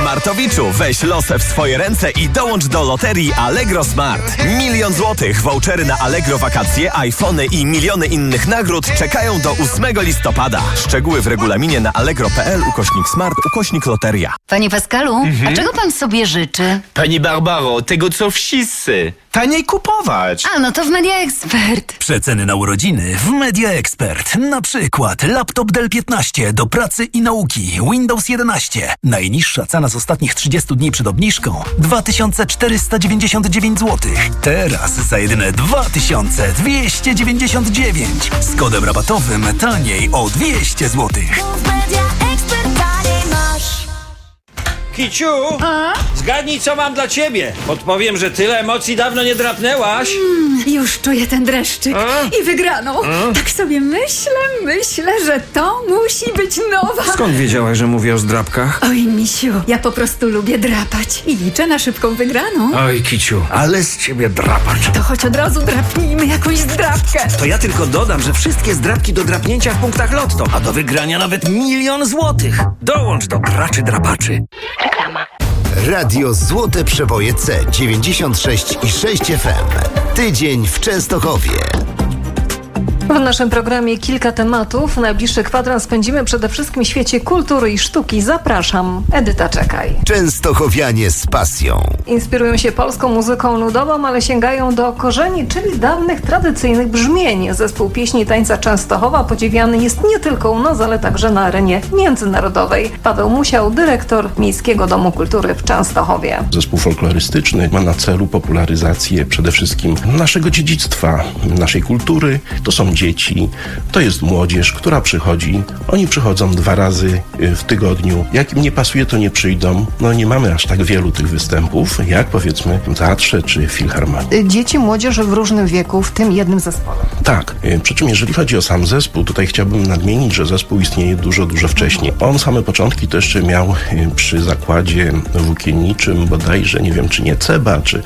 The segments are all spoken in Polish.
Smartowiczu, weź losę w swoje ręce i dołącz do loterii Allegro Smart. 1 000 000 złotych, vouchery na Allegro wakacje, iPhony i miliony innych nagród czekają do 8 listopada. Szczegóły w regulaminie na allegro.pl/smart/loteria. Panie Pascalu, a czego pan sobie życzy? Pani Barbaro, tego co wszyscy. Taniej kupować. A, no to w Media Expert. Przeceny na urodziny w Media Expert. Na przykład laptop Dell 15 do pracy i nauki, Windows 11. Najniższa cena z ostatnich 30 dni przed obniżką 2499 zł. Teraz za jedyne 2299. Z kodem rabatowym taniej o 200 zł. Kiciu, zgadnij, co mam dla ciebie. Podpowiem, że tyle emocji dawno nie drapnęłaś. Już czuję ten dreszczyk i wygraną. Tak sobie myślę, że to musi być nowa. Skąd wiedziałaś, że mówię o zdrapkach? Oj, misiu, ja po prostu lubię drapać i liczę na szybką wygraną. Oj, Kiciu, ale z ciebie drapacz. To choć od razu drapnijmy jakąś zdrapkę. To ja tylko dodam, że wszystkie zdrapki do drapnięcia w punktach Lotto, a do wygrania nawet 1 000 000 złotych. Dołącz do graczy drapaczy. Radio Złote Przeboje C 96,6 FM. Tydzień w Częstochowie. W naszym programie kilka tematów. Najbliższy kwadrans spędzimy przede wszystkim w świecie kultury i sztuki. Zapraszam, Edyta Czekaj. Częstochowianie z pasją. Inspirują się polską muzyką ludową, ale sięgają do korzeni, czyli dawnych, tradycyjnych brzmień. Zespół pieśni i tańca Częstochowa podziwiany jest nie tylko u nas, ale także na arenie międzynarodowej. Paweł Musiał, dyrektor Miejskiego Domu Kultury w Częstochowie. Zespół folklorystyczny ma na celu popularyzację przede wszystkim naszego dziedzictwa, naszej kultury. To są dzieci, to jest młodzież, która przychodzi. Oni przychodzą 2 razy w tygodniu. Jak im nie pasuje, to nie przyjdą. No nie mamy aż tak wielu tych występów, jak powiedzmy w teatrze czy w filharmonii. Dzieci, młodzież w różnym wieku, w tym jednym zespole. Tak, przy czym jeżeli chodzi o sam zespół, tutaj chciałbym nadmienić, że zespół istnieje dużo wcześniej. On same początki to jeszcze miał przy zakładzie włókienniczym, bodajże, nie wiem czy nie Ceba, czy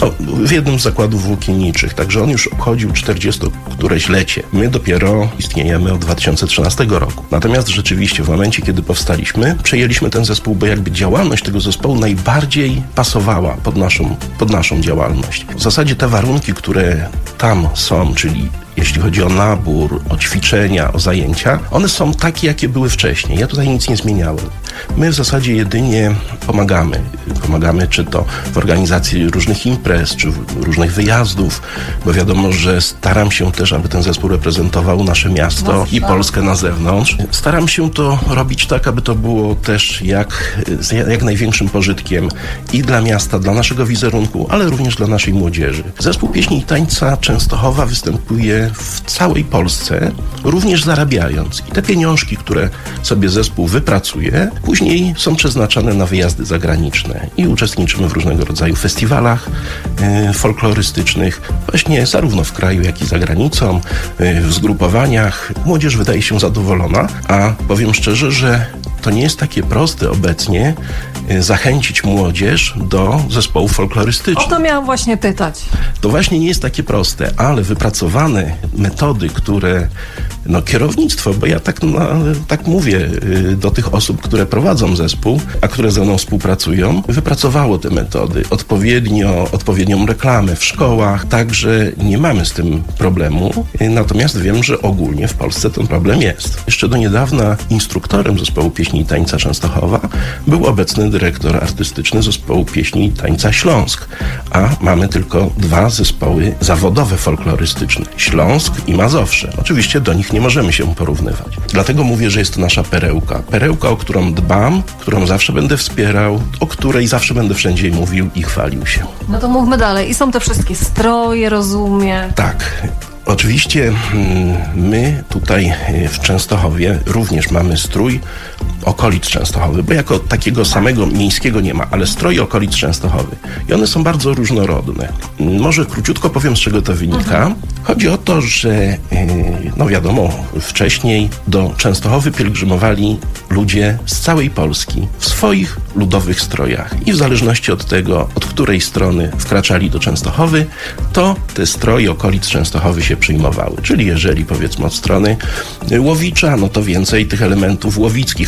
w jednym z zakładów włókienniczych. Także on już obchodził 40-któreś lecie. My dopiero istniejemy od 2013 roku. Natomiast rzeczywiście w momencie, kiedy powstaliśmy, przejęliśmy ten zespół, bo jakby działalność tego zespołu najbardziej pasowała pod naszą działalność. W zasadzie te warunki, które tam są, czyli jeśli chodzi o nabór, o ćwiczenia, o zajęcia, one są takie, jakie były wcześniej. Ja tutaj nic nie zmieniałem. My w zasadzie jedynie pomagamy. Pomagamy czy to w organizacji różnych imprez, czy różnych wyjazdów, bo wiadomo, że staram się też, aby ten zespół reprezentował nasze miasto i Polskę na zewnątrz. Staram się to robić tak, aby to było też jak największym pożytkiem i dla miasta, dla naszego wizerunku, ale również dla naszej młodzieży. Zespół pieśni i tańca Częstochowa występuje w całej Polsce, również zarabiając. I te pieniążki, które sobie zespół wypracuje, później są przeznaczane na wyjazdy zagraniczne i uczestniczymy w różnego rodzaju festiwalach folklorystycznych, właśnie zarówno w kraju, jak i za granicą, w zgrupowaniach. Młodzież wydaje się zadowolona, a powiem szczerze, że to nie jest takie proste obecnie zachęcić młodzież do zespołów folklorystycznych. O to miałam właśnie pytać. To właśnie nie jest takie proste, ale wypracowane metody, które kierownictwo, bo ja tak mówię do tych osób, które prowadzą zespół, a które ze mną współpracują, wypracowało te metody, odpowiednią reklamę w szkołach, także nie mamy z tym problemu, natomiast wiem, że ogólnie w Polsce ten problem jest. Jeszcze do niedawna instruktorem zespołu pieśni i tańca Częstochowa był obecny dyrektor artystyczny zespołu pieśni i tańca Śląsk, a mamy tylko 2 zespoły zawodowe folklorystyczne, Śląsk i Mazowsze. Oczywiście do nich nie możemy się porównywać. Dlatego mówię, że jest to nasza perełka. Perełka, o którą dbam, którą zawsze będę wspierał, o której zawsze będę wszędzie mówił i chwalił się. No to mówmy dalej. I są te wszystkie stroje, rozumiem. Tak. Oczywiście my tutaj w Częstochowie również mamy strój okolic Częstochowy, bo jako takiego samego miejskiego nie ma, ale stroje okolic Częstochowy. I one są bardzo różnorodne. Może króciutko powiem, z czego to wynika. Chodzi o to, że wiadomo, wcześniej do Częstochowy pielgrzymowali ludzie z całej Polski w swoich ludowych strojach. I w zależności od tego, od której strony wkraczali do Częstochowy, to te stroje okolic Częstochowy się przyjmowały. Czyli jeżeli powiedzmy od strony Łowicza, no to więcej tych elementów łowickich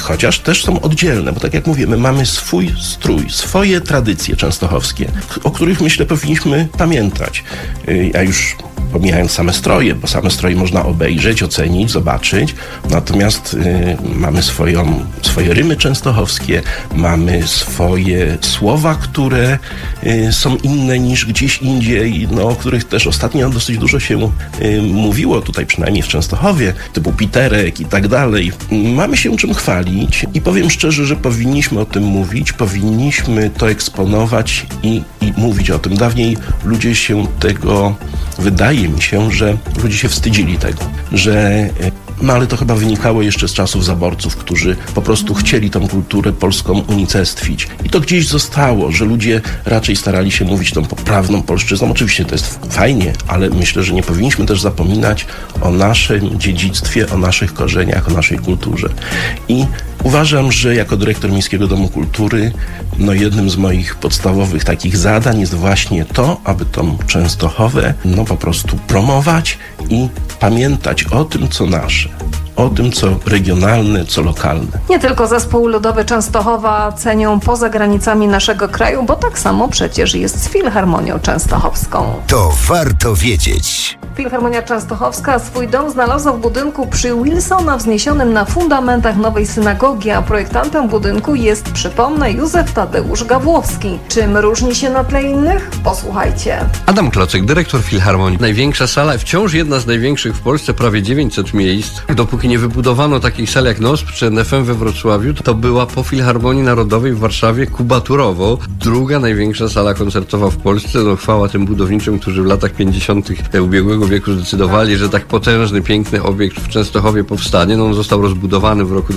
chociaż też są oddzielne, bo tak jak mówię, my mamy swój strój, swoje tradycje częstochowskie, o których myślę powinniśmy pamiętać. Ja już pomijając same stroje, bo same stroje można obejrzeć, ocenić, zobaczyć, natomiast mamy swoje rymy częstochowskie, mamy swoje słowa, które są inne niż gdzieś indziej, o których też ostatnio dosyć dużo się mówiło, tutaj przynajmniej w Częstochowie, typu piterek i tak dalej. Mamy się czym chwalić i powiem szczerze, że powinniśmy o tym mówić, powinniśmy to eksponować i mówić o tym. Dawniej ludzie się tego, wydaje mi się, że ludzie się wstydzili tego, że ale to chyba wynikało jeszcze z czasów zaborców, którzy po prostu chcieli tą kulturę polską unicestwić. I to gdzieś zostało, że ludzie raczej starali się mówić tą poprawną polszczyzną. Oczywiście to jest fajnie, ale myślę, że nie powinniśmy też zapominać o naszym dziedzictwie, o naszych korzeniach, o naszej kulturze. I uważam, że jako dyrektor Miejskiego Domu Kultury, jednym z moich podstawowych takich zadań jest właśnie to, aby tą Częstochowę po prostu promować i pamiętać o tym, co nasze. O tym, co regionalne, co lokalne. Nie tylko Zespół Ludowy Częstochowa cenią poza granicami naszego kraju, bo tak samo przecież jest z Filharmonią Częstochowską. To warto wiedzieć. Filharmonia Częstochowska swój dom znalazła w budynku przy Wilsona wzniesionym na fundamentach nowej synagogi, a projektantem budynku jest, przypomnę, Józef Tadeusz Gawłowski. Czym różni się na tle innych? Posłuchajcie. Adam Klocek, dyrektor Filharmonii. Największa sala, wciąż jedna z największych w Polsce, prawie 900 miejsc. Dopóki nie wybudowano takich sal jak NOSP czy NFM we Wrocławiu, to była po Filharmonii Narodowej w Warszawie kubaturowo druga największa sala koncertowa w Polsce. Chwała tym budowniczym, którzy w latach 50. ubiegłego wieku zdecydowali, że tak potężny, piękny obiekt w Częstochowie powstanie. On został rozbudowany w roku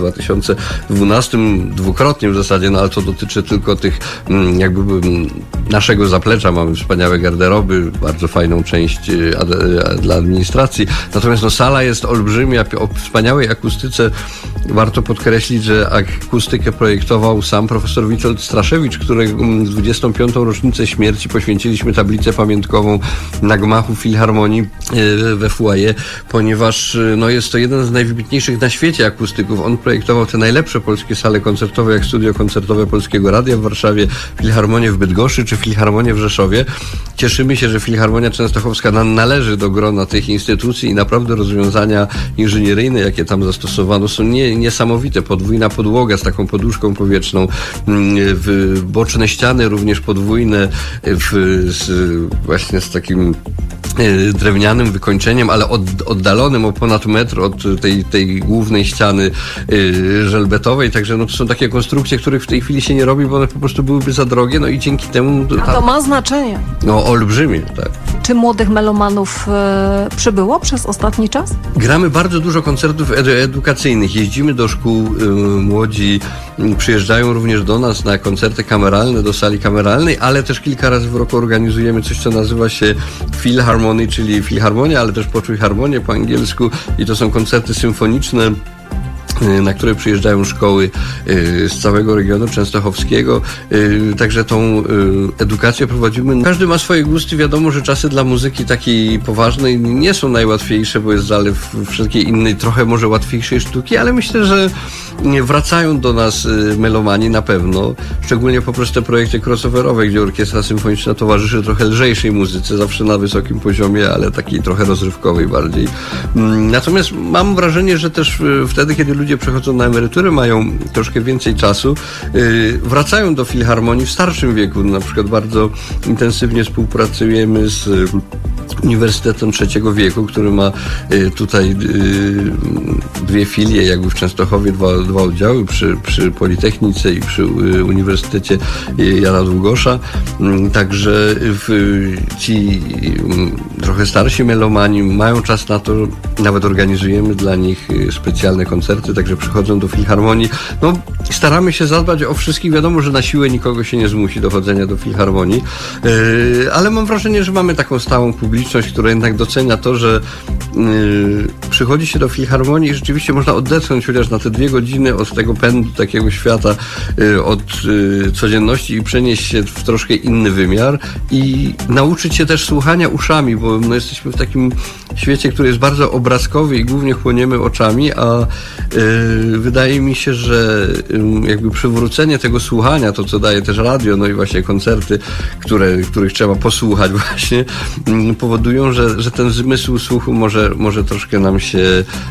2012 dwukrotnie w zasadzie, ale to dotyczy tylko tych naszego zaplecza. Mamy wspaniałe garderoby, bardzo fajną część dla administracji. Natomiast sala jest olbrzymia, o wspaniałej akustyce. Warto podkreślić, że akustykę projektował sam profesor Witold Straszewicz, którego 25. rocznicę śmierci poświęciliśmy tablicę pamiątkową na gmachu Filharmonii we foyer, ponieważ jest to jeden z najwybitniejszych na świecie akustyków. On projektował te najlepsze polskie sale koncertowe, jak studio koncertowe Polskiego Radia w Warszawie, Filharmonię w Bydgoszczy czy Filharmonię w Rzeszowie. Cieszymy się, że Filharmonia Częstochowska należy do grona tych instytucji i naprawdę rozwiązania inżynieryjne, jakie tam zastosowano, są niesamowite. Podwójna podłoga z taką poduszką powietrzną, boczne ściany również podwójne, właśnie z takim drewnianym wykończeniem, ale oddalonym o ponad metr od tej głównej ściany żelbetowej. Także to są takie konstrukcje, których w tej chwili się nie robi, bo one po prostu byłyby za drogie, i dzięki temu... A to ma znaczenie. Olbrzymie, tak. Czy młodych melomanów przybyło przez ostatni czas? Gramy bardzo dużo koncertów edukacyjnych. Jeździmy do szkół, młodzi przyjeżdżają również do nas na koncerty kameralne, do sali kameralnej, ale też kilka razy w roku organizujemy coś, co nazywa się Philharmony, czyli Filharmonia, ale też Poczuj Harmonię po angielsku, i to są koncerty symfoniczne, na które przyjeżdżają szkoły z całego regionu częstochowskiego. Także tą edukację prowadzimy. Każdy ma swoje gusty. Wiadomo, że czasy dla muzyki takiej poważnej nie są najłatwiejsze, bo jest zalew wszelkiej innej, trochę może łatwiejszej sztuki, ale myślę, że wracają do nas melomani na pewno, szczególnie poprzez te projekty crossoverowe, gdzie orkiestra symfoniczna towarzyszy trochę lżejszej muzyce, zawsze na wysokim poziomie, ale takiej trochę rozrywkowej bardziej. Natomiast mam wrażenie, że też wtedy, kiedy ludzie przechodzą na emeryturę, mają troszkę więcej czasu, wracają do Filharmonii w starszym wieku. Na przykład bardzo intensywnie współpracujemy z Uniwersytetem Trzeciego Wieku, który ma tutaj dwie filie, jakby w Częstochowie dwa oddziały przy Politechnice i przy Uniwersytecie Jana Długosza. Także ci trochę starsi melomani mają czas na to, nawet organizujemy dla nich specjalne koncerty, także przychodzą do Filharmonii. Staramy się zadbać o wszystkich. Wiadomo, że na siłę nikogo się nie zmusi do chodzenia do Filharmonii, ale mam wrażenie, że mamy taką stałą publiczność, która jednak docenia to, że przychodzi się do Filharmonii i rzeczywiście można odetchnąć chociaż na te 2 godziny od tego pędu takiego świata, od codzienności i przenieść się w troszkę inny wymiar i nauczyć się też słuchania uszami, bo jesteśmy w takim świecie, który jest bardzo obrazkowy i głównie chłoniemy oczami, a Wydaje mi się, że jakby przywrócenie tego słuchania, to co daje też radio, no i właśnie koncerty, których trzeba posłuchać właśnie, powodują, że ten zmysł słuchu może troszkę nam się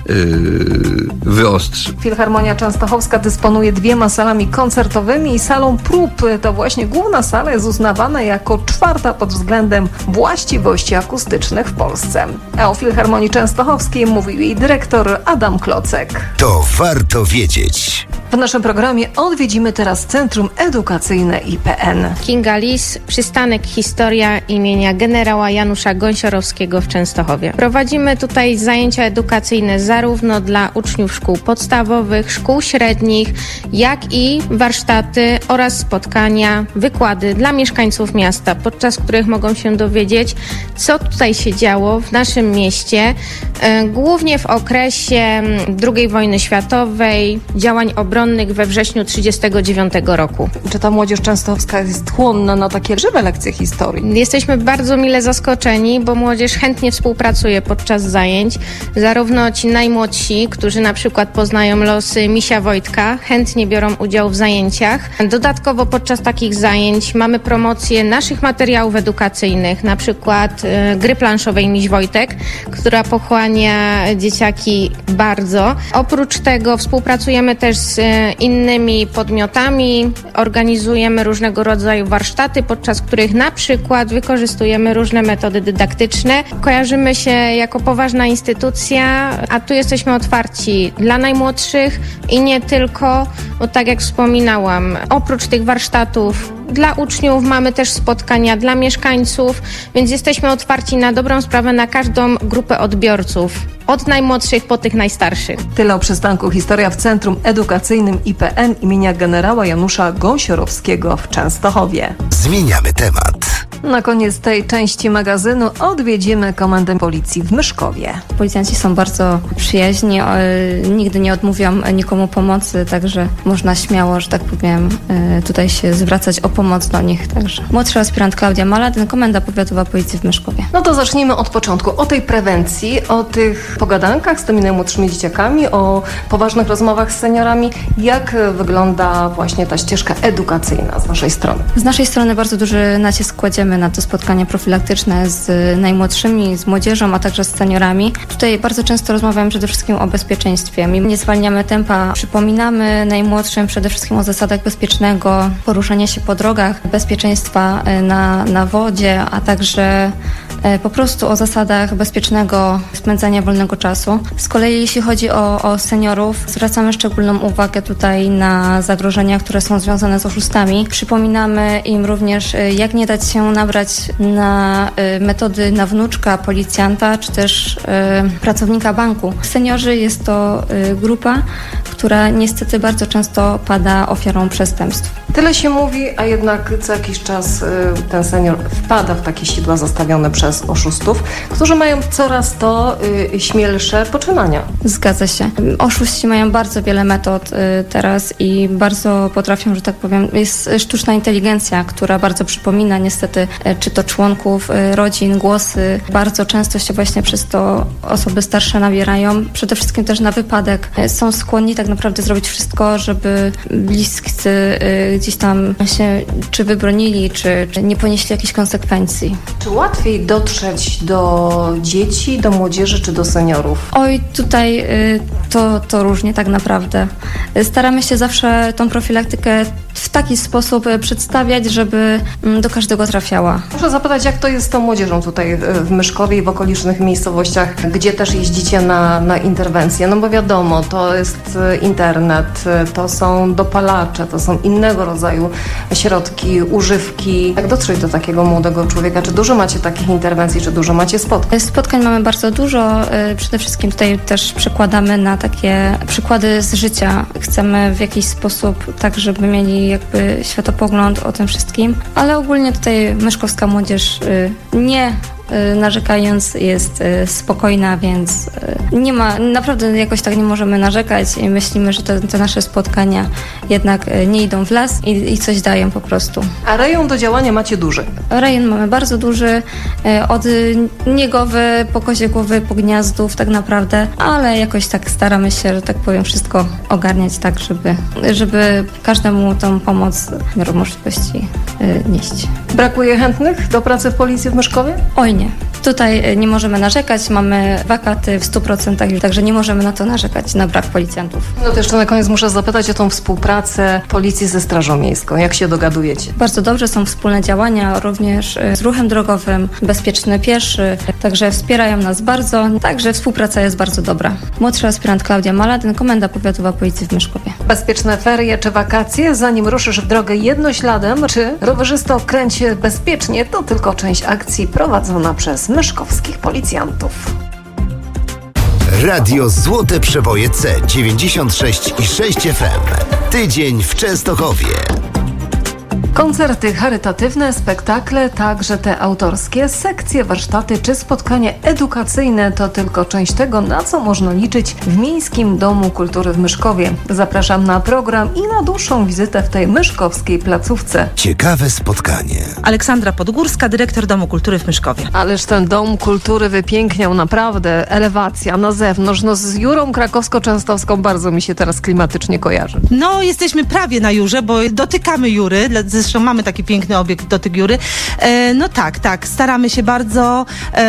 wyostrzy. Filharmonia Częstochowska dysponuje 2 salami koncertowymi i salą prób. To właśnie główna sala jest uznawana jako 4. pod względem właściwości akustycznych w Polsce. A o Filharmonii Częstochowskiej mówił jej dyrektor Adam Klocek. To warto wiedzieć. W naszym programie odwiedzimy teraz Centrum Edukacyjne IPN. Kinga Lis, przystanek Historia imienia generała Janusza Gąsiorowskiego w Częstochowie. Prowadzimy tutaj zajęcia edukacyjne zarówno dla uczniów szkół podstawowych, szkół średnich, jak i warsztaty oraz spotkania, wykłady dla mieszkańców miasta, podczas których mogą się dowiedzieć, co tutaj się działo w naszym mieście, głównie w okresie II wojny światowej, działań obronnych we wrześniu 1939 roku. Czy ta młodzież częstochowska jest chłonna na takie żywe lekcje historii? Jesteśmy bardzo mile zaskoczeni, bo młodzież chętnie współpracuje podczas zajęć. Zarówno ci najmłodsi, którzy na przykład poznają losy Misia Wojtka, chętnie biorą udział w zajęciach. Dodatkowo podczas takich zajęć mamy promocję naszych materiałów edukacyjnych, na przykład gry planszowej Miś Wojtek, która pochłania dzieciaki bardzo. Oprócz tego współpracujemy też z innymi podmiotami, organizujemy różnego rodzaju warsztaty, podczas których na przykład wykorzystujemy różne metody dydaktyczne. Kojarzymy się jako poważna instytucja, a tu jesteśmy otwarci dla najmłodszych i nie tylko, bo tak jak wspominałam, oprócz tych warsztatów dla uczniów mamy też spotkania dla mieszkańców, więc jesteśmy otwarci na dobrą sprawę na każdą grupę odbiorców. Od najmłodszych po tych najstarszych. Tyle o przystanku Historia w Centrum Edukacyjnym IPN imienia generała Janusza Gąsiorowskiego w Częstochowie. Zmieniamy temat. Na koniec tej części magazynu odwiedzimy Komendę Policji w Myszkowie. Policjanci są bardzo przyjaźni, nigdy nie odmówią nikomu pomocy, także można śmiało, że tak powiem, tutaj się zwracać o pomoc do nich. Także młodszy aspirant Klaudia Maladyn, Komenda Powiatowa Policji w Myszkowie. No to zacznijmy od początku, o tej prewencji, o tych pogadankach z tymi najmłodszymi dzieciakami, o poważnych rozmowach z seniorami. Jak wygląda właśnie ta ścieżka edukacyjna z waszej strony? Z naszej strony bardzo duży nacisk kładziemy na to spotkania profilaktyczne z najmłodszymi, z młodzieżą, a także z seniorami. Tutaj bardzo często rozmawiamy przede wszystkim o bezpieczeństwie. Nie zwalniamy tempa, przypominamy najmłodszym przede wszystkim o zasadach bezpiecznego poruszania się po drogach, bezpieczeństwa na wodzie, a także po prostu o zasadach bezpiecznego spędzania wolnego czasu. Z kolei jeśli chodzi o seniorów, zwracamy szczególną uwagę tutaj na zagrożenia, które są związane z oszustami. Przypominamy im również, jak nie dać się nabrać na metody na wnuczka policjanta, czy też pracownika banku. Seniorzy jest to grupa, która niestety bardzo często pada ofiarą przestępstw. Tyle się mówi, a jednak co jakiś czas ten senior wpada w takie sidła zastawione przez oszustów, którzy mają coraz to śmielsze poczynania. Zgadza się. Oszuści mają bardzo wiele metod teraz i bardzo potrafią, że tak powiem, jest sztuczna inteligencja, która bardzo przypomina niestety, czy to członków rodzin, głosy. Bardzo często się właśnie przez to osoby starsze nabierają. Przede wszystkim też na wypadek. Są skłonni tak naprawdę zrobić wszystko, żeby bliscy gdzieś tam się czy wybronili, czy nie ponieśli jakichś konsekwencji. Czy łatwiej dotrzeć do dzieci, do młodzieży, czy do seniorów? Oj, tutaj to różnie tak naprawdę. Staramy się zawsze tą profilaktykę w taki sposób przedstawiać, żeby do każdego trafiała. Muszę zapytać, jak to jest z tą młodzieżą tutaj w Myszkowie i w okolicznych miejscowościach, gdzie też jeździcie na interwencje? No bo wiadomo, to jest internet, to są dopalacze, to są innego rodzaju środki, używki. Jak dotrzeć do takiego młodego człowieka? Czy dużo macie takich interwencji, czy dużo macie spotkań? Spotkań mamy bardzo dużo. Przede wszystkim tutaj też przekładamy na takie przykłady z życia. Chcemy w jakiś sposób tak, żeby mieli jakby światopogląd o tym wszystkim, ale ogólnie tutaj myszkowska młodzież nie narzekając, jest spokojna, więc nie ma, naprawdę jakoś tak nie możemy narzekać i myślimy, że te nasze spotkania jednak nie idą w las i coś dają po prostu. A rejon do działania macie duży? Rejon mamy bardzo duży, od Niegowy, po Koziegłowy, po Gniazdów tak naprawdę, ale jakoś tak staramy się, że tak powiem, wszystko ogarniać tak, żeby każdemu tą pomoc w miarę możliwości nieść. Brakuje chętnych do pracy w policji w Myszkowie? Oj nie. Tutaj nie możemy narzekać, mamy wakaty w 100%, także nie możemy na to narzekać, na brak policjantów. No to jeszcze na koniec muszę zapytać o tą współpracę policji ze Strażą Miejską. Jak się dogadujecie? Bardzo dobrze, są wspólne działania, również z ruchem drogowym, bezpieczny pieszy, także wspierają nas bardzo, także współpraca jest bardzo dobra. Młodszy aspirant Klaudia Maladyn, Komenda Powiatowa Policji w Myszkowie. Bezpieczne ferie czy wakacje, zanim ruszysz w drogę jednośladem, czy rowerzysto kręć się bezpiecznie, to tylko część akcji prowadzona przez myszkowskich policjantów. Radio Złote Przeboje C 96,6 FM. Tydzień w Częstochowie. Koncerty charytatywne, spektakle, także te autorskie, sekcje, warsztaty czy spotkania edukacyjne to tylko część tego, na co można liczyć w Miejskim Domu Kultury w Myszkowie. Zapraszam na program i na dłuższą wizytę w tej myszkowskiej placówce. Ciekawe spotkanie. Aleksandra Podgórska, dyrektor Domu Kultury w Myszkowie. Ależ ten Dom Kultury wypiękniał naprawdę, elewacja na zewnątrz, z Jurą Krakowsko-Częstochowską bardzo mi się teraz klimatycznie kojarzy. No, jesteśmy prawie na Jurze, bo dotykamy Jury, zresztą mamy taki piękny obiekt dotyk Jury. No tak, staramy się bardzo,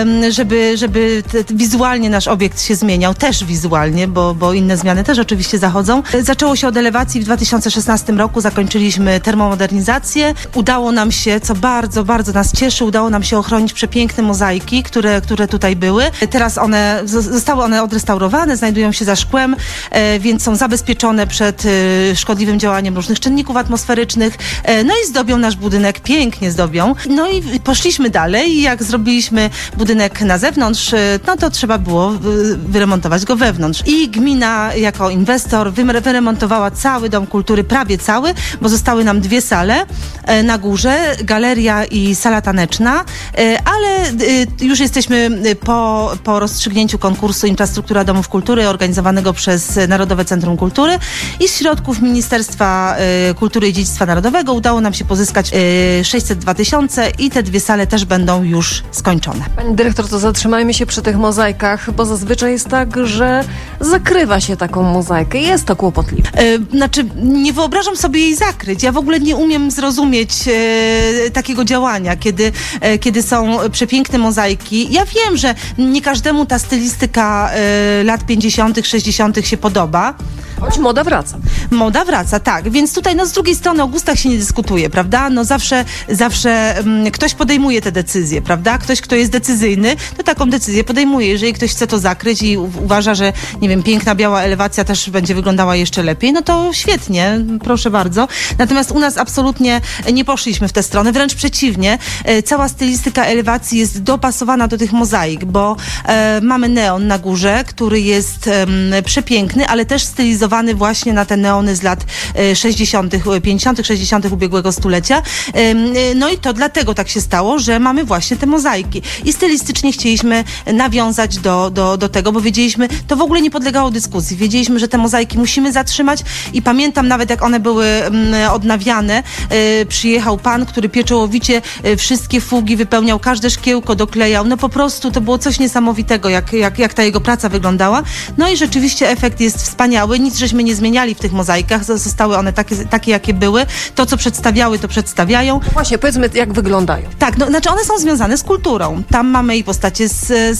żeby wizualnie nasz obiekt się zmieniał, też wizualnie, bo inne zmiany też oczywiście zachodzą. Zaczęło się od elewacji w 2016 roku, zakończyliśmy termomodernizację. Udało nam się, co bardzo, bardzo nas cieszy, udało nam się ochronić przepiękne mozaiki, które tutaj były. Teraz zostały one odrestaurowane, znajdują się za szkłem, więc są zabezpieczone przed szkodliwym działaniem różnych czynników atmosferycznych. No i zdobią nasz budynek, pięknie zdobią. No i poszliśmy dalej i jak zrobiliśmy budynek na zewnątrz, no to trzeba było wyremontować go wewnątrz. I gmina jako inwestor wyremontowała cały Dom Kultury, prawie cały, bo zostały nam 2 sale na górze, galeria i sala taneczna, ale już jesteśmy po rozstrzygnięciu konkursu Infrastruktura Domów Kultury organizowanego przez Narodowe Centrum Kultury i z środków Ministerstwa Kultury i Dziedzictwa Narodowego udało nam się pozyskać 602 000 i te 2 sale też będą już skończone. Pani dyrektor, to zatrzymajmy się przy tych mozaikach, bo zazwyczaj jest tak, że zakrywa się taką mozaikę. Jest to kłopotliwe. Nie wyobrażam sobie jej zakryć. Ja w ogóle nie umiem zrozumieć takiego działania, kiedy są przepiękne mozaiki. Ja wiem, że nie każdemu ta stylistyka lat 50., 60. się podoba. Choć moda wraca. Moda wraca, tak. Więc tutaj z drugiej strony o gustach się nie dyskutuje, prawda? Zawsze ktoś podejmuje te decyzje, prawda? Ktoś, kto jest decyzyjny, to taką decyzję podejmuje. Jeżeli ktoś chce to zakryć i uważa, że nie wiem, piękna biała elewacja też będzie wyglądała jeszcze lepiej, no to świetnie, proszę bardzo. Natomiast u nas absolutnie nie poszliśmy w tę stronę, wręcz przeciwnie. Cała stylistyka elewacji jest dopasowana do tych mozaik, bo mamy neon na górze, który jest przepiękny, ale też stylizowany właśnie na te neony z lat 60., 50., 60. ubiegłego stulecia. No i to dlatego tak się stało, że mamy właśnie te mozaiki. I stylistycznie chcieliśmy nawiązać do tego, bo wiedzieliśmy, to w ogóle nie podlegało dyskusji. Wiedzieliśmy, że te mozaiki musimy zatrzymać i pamiętam nawet, jak one były odnawiane, przyjechał pan, który pieczołowicie wszystkie fugi wypełniał, każde szkiełko doklejał. No po prostu to było coś niesamowitego, jak ta jego praca wyglądała. No i rzeczywiście efekt jest wspaniały. Nic żeśmy nie zmieniali w tych mozaikach. Zostały one takie jakie były. To, co przedstawiały, to przedstawiają. No właśnie, powiedzmy, jak wyglądają. Tak, znaczy one są związane z kulturą. Tam mamy i postacie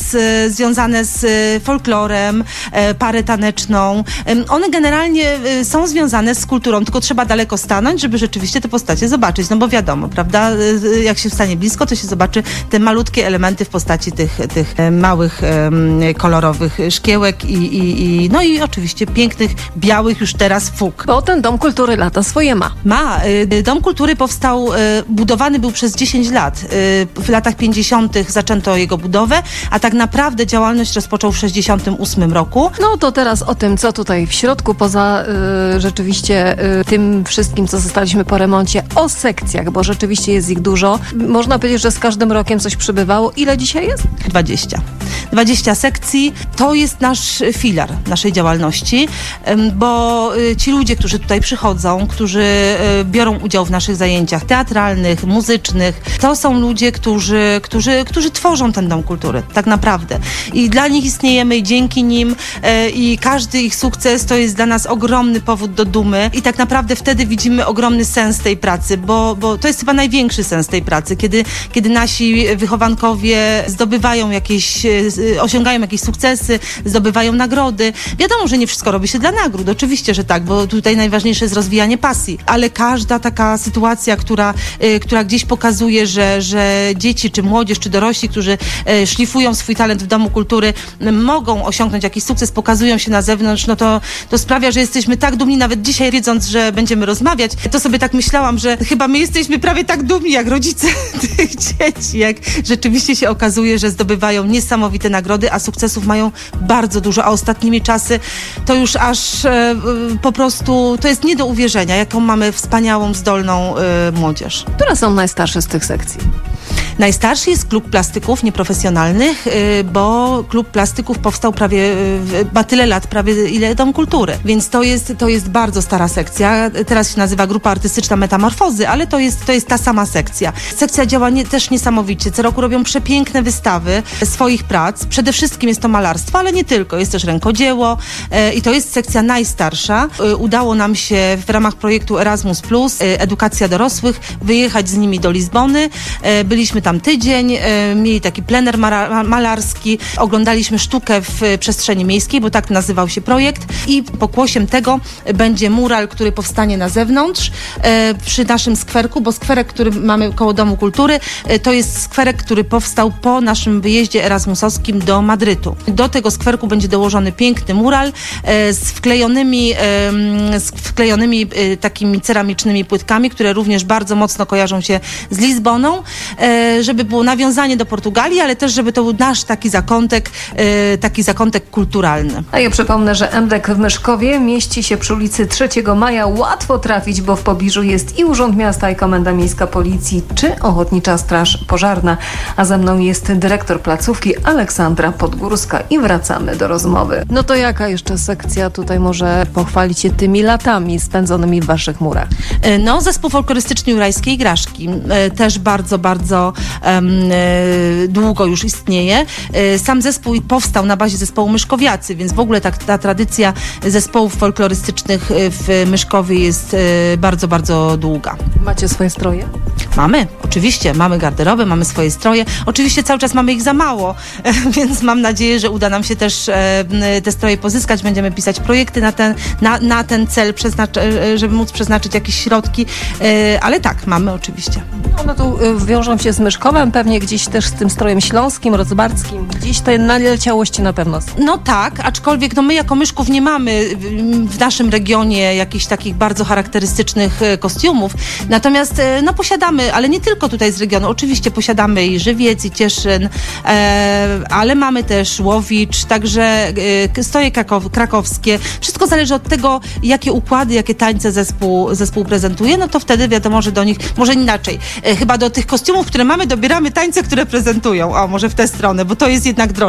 związane z folklorem, parę taneczną. One generalnie są związane z kulturą, tylko trzeba daleko stanąć, żeby rzeczywiście te postacie zobaczyć. No bo wiadomo, prawda? Jak się stanie blisko, to się zobaczy te malutkie elementy w postaci tych małych, kolorowych szkiełek no i oczywiście białych już teraz fug. Bo ten Dom Kultury lata swoje ma. Dom Kultury powstał, budowany był przez 10 lat. W latach 50. zaczęto jego budowę, a tak naprawdę działalność rozpoczął w 68 roku. No to teraz o tym, co tutaj w środku, poza rzeczywiście tym wszystkim, co zostaliśmy po remoncie, o sekcjach, bo rzeczywiście jest ich dużo. Można powiedzieć, że z każdym rokiem coś przybywało. Ile dzisiaj jest? 20 sekcji. To jest nasz filar naszej działalności, bo ci ludzie, którzy tutaj przychodzą, którzy biorą udział w naszych zajęciach teatralnych, muzycznych, to są ludzie, którzy tworzą ten Dom Kultury, tak naprawdę. I dla nich istniejemy i dzięki nim i każdy ich sukces to jest dla nas ogromny powód do dumy i tak naprawdę wtedy widzimy ogromny sens tej pracy, bo to jest chyba największy sens tej pracy, kiedy nasi wychowankowie osiągają jakieś sukcesy, zdobywają nagrody. Wiadomo, że nie wszystko robi się dla nagród, oczywiście, że tak, bo tutaj najważniejsze jest rozwijanie pasji, ale każda taka sytuacja, która gdzieś pokazuje, że dzieci, czy młodzież, czy dorośli, którzy szlifują swój talent w Domu Kultury, mogą osiągnąć jakiś sukces, pokazują się na zewnątrz, no to sprawia, że jesteśmy tak dumni, nawet dzisiaj wiedząc, że będziemy rozmawiać, to sobie tak myślałam, że chyba my jesteśmy prawie tak dumni, jak rodzice tych dzieci, jak rzeczywiście się okazuje, że zdobywają niesamowite nagrody, a sukcesów mają bardzo dużo, a ostatnimi czasy to już aż po prostu, to jest nie do uwierzenia, jaką mamy wspaniałą, zdolną młodzież. Które są najstarsze z tych sekcji? Najstarszy jest Klub Plastyków Nieprofesjonalnych, bo Klub Plastyków powstał ma tyle lat, prawie ile Dom Kultury. Więc to jest bardzo stara sekcja. Teraz się nazywa Grupa Artystyczna Metamorfozy, ale to jest ta sama sekcja. Sekcja działa też niesamowicie. Co roku robią przepiękne wystawy swoich prac. Przede wszystkim jest to malarstwo, ale nie tylko. Jest też rękodzieło i to jest sekcja najstarsza. Udało nam się w ramach projektu Erasmus+, edukacja dorosłych, wyjechać z nimi do Lizbony. Byliśmy tam tydzień, mieli taki plener malarski, oglądaliśmy sztukę w przestrzeni miejskiej, bo tak nazywał się projekt i pokłosiem tego będzie mural, który powstanie na zewnątrz przy naszym skwerku, bo skwerek, który mamy koło Domu Kultury, to jest skwerek, który powstał po naszym wyjeździe erasmusowskim do Madrytu. Do tego skwerku będzie dołożony piękny mural z wklejonymi takimi ceramicznymi płytkami, które również bardzo mocno kojarzą się z Lizboną, żeby było nawiązanie do Portugalii, ale też, żeby to był nasz taki zakątek kulturalny. A ja przypomnę, że MDK w Myszkowie mieści się przy ulicy 3 Maja. Łatwo trafić, bo w pobliżu jest i Urząd Miasta, i Komenda Miejska Policji, czy Ochotnicza Straż Pożarna. A ze mną jest dyrektor placówki Aleksandra Podgórska i wracamy do rozmowy. No to jaka jeszcze sekcja tutaj może pochwalić się tymi latami spędzonymi w waszych murach? No, zespół folklorystyczny Jurajskiej Igraszki. Też bardzo, bardzo długo już istnieje. Sam zespół powstał na bazie zespołu Myszkowiacy, więc w ogóle ta tradycja zespołów folklorystycznych w Myszkowie jest bardzo, bardzo długa. Macie swoje stroje? Mamy, oczywiście. Mamy garderobę, mamy swoje stroje. Oczywiście cały czas mamy ich za mało, więc mam nadzieję, że uda nam się też te stroje pozyskać. Będziemy pisać projekty na ten cel, żeby móc przeznaczyć jakieś środki, ale tak, mamy oczywiście. One tu wiążą się z Myszkowem, pewnie gdzieś też z tym strojem śląskim, rozbarckim. Gdzieś te naleciałości na pewno są. No tak, aczkolwiek my jako Myszków nie mamy w naszym regionie jakichś takich bardzo charakterystycznych kostiumów. Natomiast posiadamy, ale nie tylko tutaj z regionu. Oczywiście posiadamy i Żywiec, i Cieszyn, ale mamy też Łowicz, także stroje krakowskie. Wszystko zależy od tego, jakie układy, jakie tańce zespół prezentuje, no to wtedy wiadomo, że do nich, może inaczej, chyba do tych kostiumów, które mamy, dobieramy tańce, które prezentują. O, może w tę stronę, bo to jest jednak droższe.